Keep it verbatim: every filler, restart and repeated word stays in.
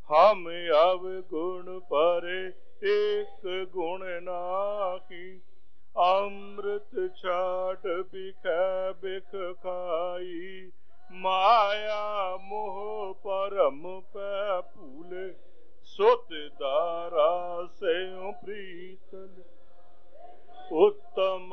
हम अवगुण परे एक गुण नाहि। अमृत छाट बिख बिख खाई, माया मोह परम पै भूले। सुत दारा से प्रीतल उत्तम